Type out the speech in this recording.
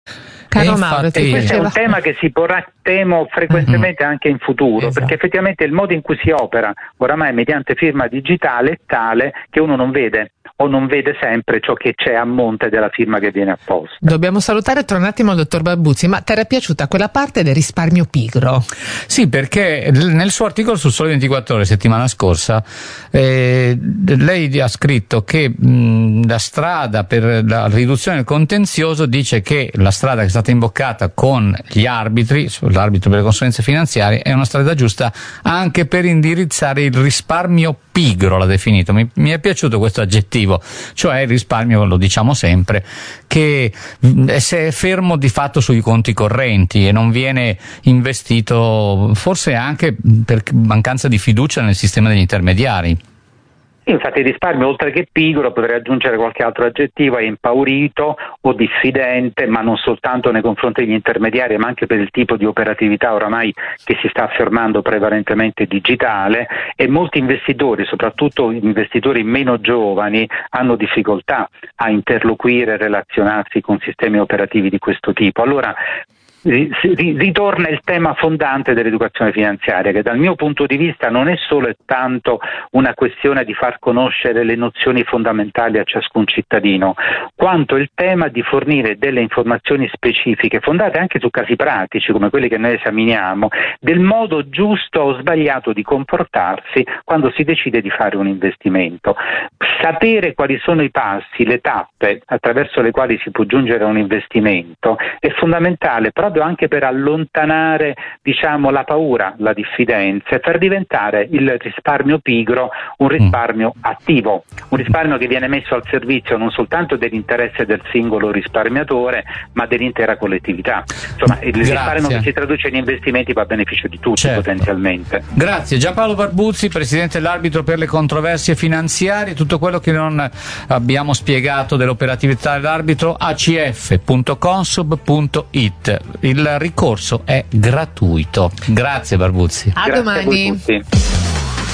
Caro Mauro, questo è un tema che si porrà, temo, frequentemente anche in futuro, esatto. Perché effettivamente il modo in cui si opera oramai mediante firma digitale è tale che uno non vede o non vede sempre ciò che c'è a monte della firma che viene apposta. Dobbiamo salutare tra un attimo il dottor Barbuzzi, ma ti era piaciuta quella parte del risparmio pigro? Sì, perché nel suo articolo sul Sole 24 Ore settimana scorsa lei ha scritto che la strada per la riduzione del contenzioso, dice che la strada che è stata imboccata con gli arbitri, l'arbitro per le consulenze finanziarie, è una strada giusta anche per indirizzare il risparmio pigro, l'ha definito. Mi è piaciuto questo aggettivo, cioè il risparmio, lo diciamo sempre, che è fermo di fatto sui conti correnti e non viene investito, forse anche per mancanza di fiducia nel sistema degli intermediari. Infatti il risparmio, oltre che pigro, potrei aggiungere qualche altro aggettivo, è impaurito o diffidente, ma non soltanto nei confronti degli intermediari, ma anche per il tipo di operatività oramai che si sta affermando prevalentemente digitale, e molti investitori, soprattutto investitori meno giovani, hanno difficoltà a interloquire e relazionarsi con sistemi operativi di questo tipo. Allora ritorna il tema fondante dell'educazione finanziaria, che dal mio punto di vista non è solo e tanto una questione di far conoscere le nozioni fondamentali a ciascun cittadino, quanto il tema di fornire delle informazioni specifiche, fondate anche su casi pratici come quelli che noi esaminiamo, del modo giusto o sbagliato di comportarsi quando si decide di fare un investimento. Sapere quali sono i passi, le tappe attraverso le quali si può giungere a un investimento è fondamentale proprio anche per allontanare, la paura, la diffidenza, e far diventare il risparmio pigro un risparmio attivo, un risparmio che viene messo al servizio non soltanto dell'interesse del singolo risparmiatore, ma dell'intera collettività. Insomma, il risparmio che si traduce in investimenti va a beneficio di tutti, potenzialmente. Grazie. Giampaolo Barbuzzi, presidente dell'arbitro per le controversie finanziarie. Tutto quello che non abbiamo spiegato dell'operatività dell'arbitro, acf.consub.it. Il ricorso è gratuito. Grazie Barbuzzi. A domani.